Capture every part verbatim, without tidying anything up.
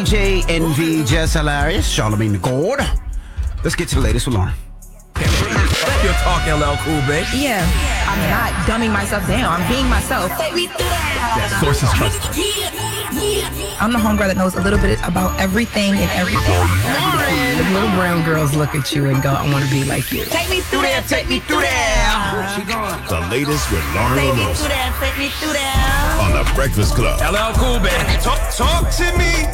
J N V, Jess Hilarious, Charlamagne the God. Let's get to the latest with Lauren. You're talking L L Cool, babe. Yeah, I'm not dumbing myself down. I'm being myself. That source is trusted. I'm the homegirl that knows a little bit about everything and everything. Lauren. The little brown girls look at you and go, I want to be like you. Take me through there, take me through there. Where's she going? The latest with Lauren Take me Ramos through there, take me through there. on The Breakfast Club. L L Cool, baby. Talk, talk to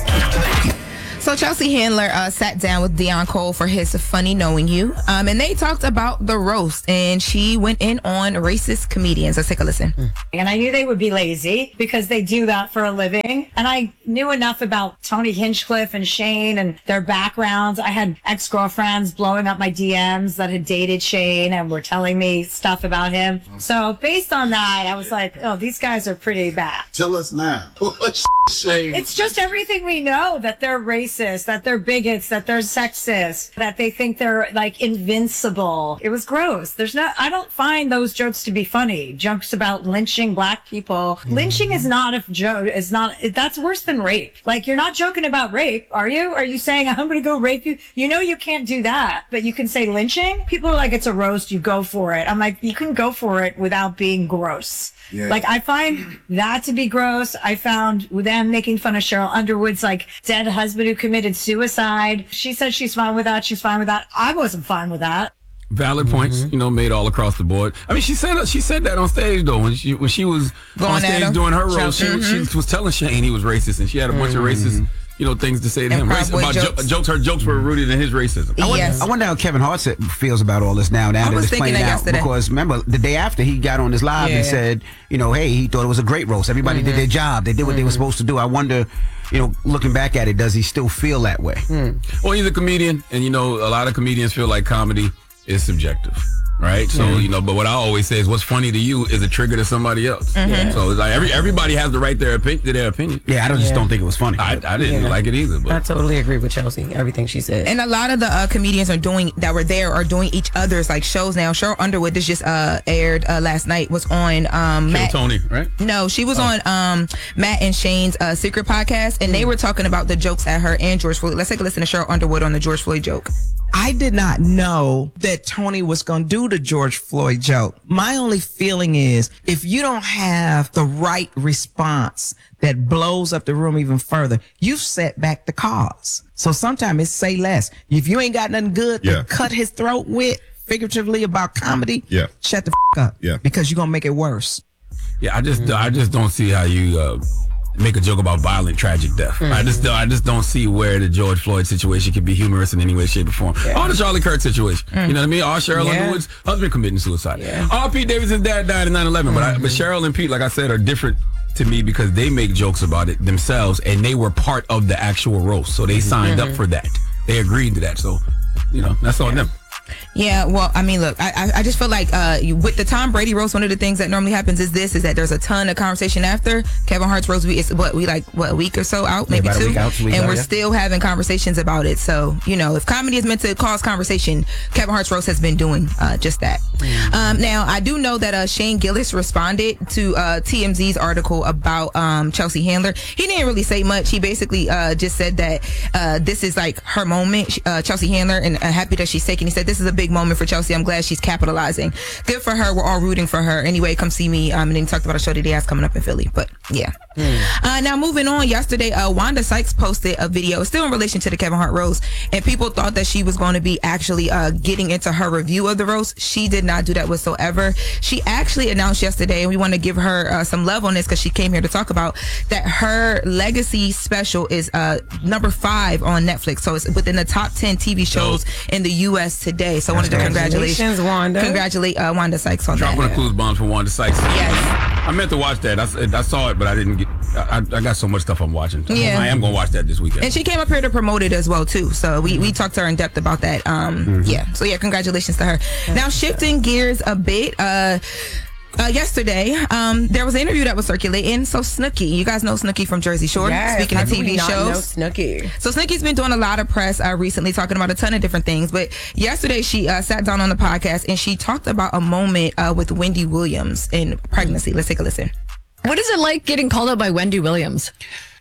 me. So Chelsea Handler uh, sat down with Deon Cole for his Funny Knowing You, um, and they talked about the roast, and she went in on racist comedians. Let's take a listen. And I knew they would be lazy because they do that for a living. And I knew enough about Tony Hinchcliffe and Shane and their backgrounds. I had ex-girlfriends blowing up my D Ms that had dated Shane and were telling me stuff about him. So based on that, I was like, oh, these guys are pretty bad. Tell us now. What's Shane? It's just everything we know, that they're racist, that they're bigots, that they're sexist, that they think they're like invincible. It was gross. There's not, I don't find those jokes to be funny. Jokes about lynching black people. Mm. Lynching is not a joke. It's not, that's worse than rape. Like, you're not joking about rape, are you? Are you saying, I'm going to go rape you? You know, you can't do that, but you can say lynching. People are like, it's a roast. You go for it. I'm like, you can go for it without being gross. Yeah. Like, I find that to be gross. I found them making fun of Cheryl Underwood's like dead husband who committed suicide. She said she's fine with that. She's fine with that. I wasn't fine with that. Valid points, mm-hmm. you know, made all across the board. I mean, she said she said that on stage though when she when she was Going on stage doing her role. She, mm-hmm. she was telling Shane he was racist, and she had a bunch mm-hmm. of racist, you know, things to say to and him. Race, about jokes. Jo- jokes. Her jokes were rooted in his racism. I wonder, yes. I wonder how Kevin Hart feels about all this now. Now I that was it's thinking playing that out, yesterday. because remember the day after he got on his live Yeah. and said, you know, hey, he thought it was a great roast. Everybody mm-hmm. did their job. They did what mm-hmm. they were supposed to do. I wonder, you know, looking back at it, does he still feel that way? Mm. Well, he's a comedian, and you know, a lot of comedians feel like comedy is subjective. Right, so mm-hmm. you know, but what I always say is, what's funny to you is a trigger to somebody else. Mm-hmm. Yeah. So it's like every everybody has the right their opinion to their opinion. Yeah, I don't, just yeah. don't think it was funny. I, I didn't yeah. like it either. But I totally agree with Chelsea. Everything she said. And a lot of the uh, comedians are doing that were there are doing each other's like shows now. Cheryl Underwood, this just uh, aired uh, last night, was on um, Matt. Tony, right? No, she was oh. on um, Matt and Shane's uh, Secret podcast, and mm. they were talking about the jokes at her and George Floyd. Let's take a listen to Cheryl Underwood on the George Floyd joke. I did not know that Tony was going to do the George Floyd joke. My only feeling is if you don't have the right response that blows up the room even further, you've set back the cause. So sometimes it's say less. If you ain't got nothing good yeah. to cut his throat with, figuratively about comedy, yeah. shut the f- up. Yeah. Because you're going to make it worse. Yeah, I just, I just don't see how you uh, make a joke about violent, tragic death. Mm-hmm. I just, I just don't see where the George Floyd situation can be humorous in any way, shape, or form. Yeah. Or the Charlie Kirk situation. Mm. You know what I mean? Or Cheryl yeah. Underwood's husband committing suicide. Yeah. Or Pete Davidson's dad died in nine eleven. Mm-hmm. But, I, but Cheryl and Pete, like I said, are different to me because they make jokes about it themselves, and they were part of the actual roast. So they signed mm-hmm. up for that. They agreed to that. So, you know, that's on them. Yeah, well, I mean, look, I I, I just feel like uh, you, with the Tom Brady roast, one of the things that normally happens is this, is that there's a ton of conversation after. Kevin Hart's roast, we, it's what, we like, what, a week or so out, maybe yeah, two? Out, two and out, we're yeah. still having conversations about it. So, you know, if comedy is meant to cause conversation, Kevin Hart's roast has been doing uh, just that. Mm-hmm. Um, now, I do know that uh, Shane Gillis responded to uh, T M Z's article about um, Chelsea Handler. He didn't really say much. He basically uh, just said that uh, this is like her moment, uh, Chelsea Handler, and uh, happy that she's taking. He said, this is a big moment for Chelsea. I'm glad she's capitalizing. Good for her. We're all rooting for her. Anyway, come see me. Um, and then he talked about a show that he has coming up in Philly. But yeah. Mm. Uh, now moving on. Yesterday, uh, Wanda Sykes posted a video, still in relation to the Kevin Hart roast, and people thought that she was going to be actually uh, getting into her review of the roast. She did not do that whatsoever. She actually announced yesterday, and we want to give her uh, some love on this because she came here to talk about that her legacy special is uh, number five on Netflix. So it's within the top ten T V shows oh. in the U S today. So I wanted to congratulate Congratulations, Wanda. Congratulate uh, Wanda Sykes on Drop that. Drop one of Clues bombs for Wanda Sykes. Yes. I meant to watch that. I, I saw it, but I didn't get. I, I got so much stuff I'm watching. Yeah. I am going to watch that this weekend. And she came up here to promote it as well, too. So we, mm-hmm. we talked to her in depth about that. Um, mm-hmm. Yeah. So, yeah, congratulations to her. That's now, shifting gears a bit. Uh, Uh, yesterday, um, there was an interview that was circulating. So Snooki, you guys know Snooki from Jersey Shore. Yes, speaking of T V not shows, know Snooki. So Snooki's been doing a lot of press uh, recently, talking about a ton of different things. But yesterday, she uh, sat down on the podcast and she talked about a moment uh, with Wendy Williams in pregnancy. Let's take a listen. What is it like getting called out by Wendy Williams?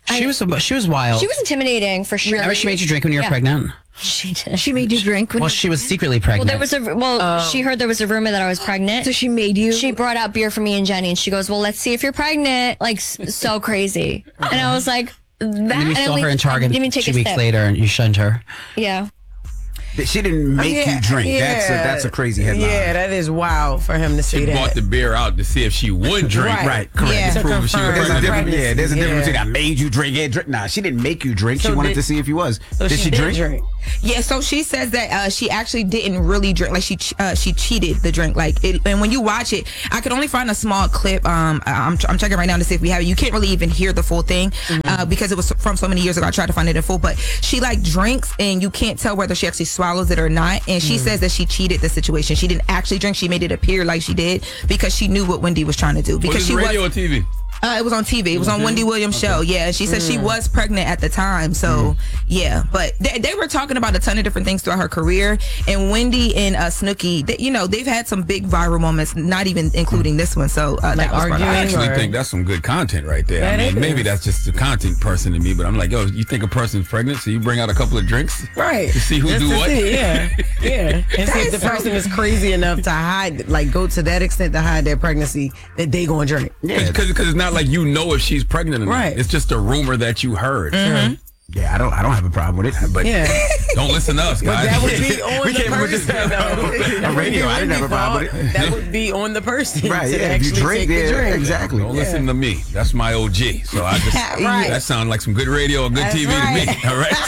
She was she was wild. She was intimidating for sure. Remember she made you drink when you were Yeah. pregnant? She did. She made you drink. When Well, she was secretly Well, pregnant. there was a well. She heard there was a rumor that I was pregnant. so she made you. She brought out beer for me and Jenny, and she goes, "Well, let's see if you're pregnant." Like s- so crazy, and I was like, "That." and then you and saw we- her in Target didn't even take two a weeks sip. later, and you shunned her. Yeah. She didn't make you drink. That's a, that's a crazy headline. Yeah, that is wild for him to say She that. bought the beer out to see if she would drink. Right. Right, correct. Yeah. To prove if she was confirm. There's a pregnant. difference. Yeah, there's a difference Yeah. between I made you drink it. Drink. Nah, she didn't make you drink. So she wanted did- to see if you was. So did she, did drink? Yeah, so she says that uh, she actually didn't really drink. Like she ch- uh, she cheated the drink. Like it, and when you watch it, I could only find a small clip. Um, I'm, I'm checking right now to see if we have it. You can't really even hear the full thing uh, because it was from so many years ago. I tried to find it in full, but she like drinks and you can't tell whether she actually swallows it or not. And she says that she cheated the situation. She didn't actually drink. She made it appear like she did because she knew what Wendy was trying to do. Because Was she it radio was. or T V? Uh, it was on T V. It was on Wendy Williams' show. Yeah, and she said she was pregnant at the time. So yeah, but they, they were talking about a ton of different things throughout her career. And Wendy and uh, Snooki, they, you know, they've had some big viral moments, not even including this one. So uh, that was part of I it. actually or- think that's some good content right there. I That mean, is. maybe that's just the content person in me, but I'm like, yo, you think a person's pregnant, so you bring out a couple of drinks Right. to see who Just do to what? see, yeah. Yeah. And see if the person is crazy enough to hide, like go to that extent to hide their pregnancy that they gonna drink. Yeah, Because it's not like you know if she's pregnant or not. Right. It's just a rumor that you heard. yeah. I don't. I don't have a problem with it. But Yeah. Don't listen to us, But guys. that would be on We the can't put this person. though. on radio. I didn't have a problem with it. That would be on the person. Right. to Yeah. If you actually drink, take the yeah. drink. Exactly. Don't listen to me. That's my O G. So I just Right. that sounds like some good radio or good T V to me. All right.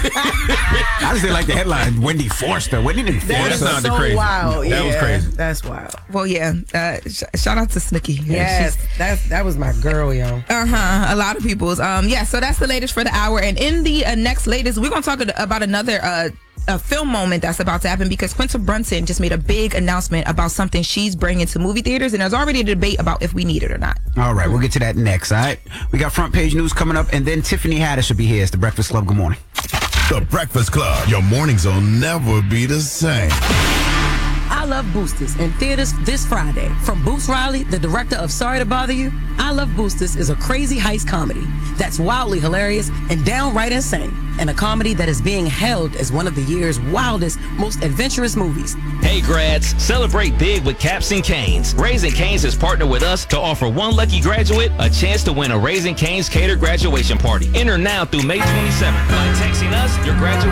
I just didn't like the headline. Wendy forced her. Wendy didn't Yeah, force that That's her. sounded so crazy. wild. That was Yeah, crazy. That's wild. Well, yeah. Uh, sh- shout out to Snooki. Yes, that's that was my girl, yo. Uh huh. A lot of people's. Um. Yeah. So that's the latest for the hour. And in the uh, next latest, we're gonna talk about another uh. a film moment that's about to happen because Quinta Brunson just made a big announcement about something she's bringing to movie theaters, and there's already a debate about if we need it or not. All right, we'll get to that next. All right, we got front page news coming up, and then Tiffany Haddish will be here. It's the Breakfast Club. Good morning. The Breakfast Club. Your mornings will never be the same. I Love Boosters in theaters this Friday. From Boots Riley, the director of Sorry to Bother You, I Love Boosters is a crazy heist comedy that's wildly hilarious and downright insane, and a comedy that is being hailed as one of the year's wildest, most adventurous movies. Hey grads, celebrate big with Caps and Canes. Raising Canes has partnered with us to offer one lucky graduate a chance to win a Raising Canes catered graduation party. Enter now through May twenty-seventh by texting us your graduation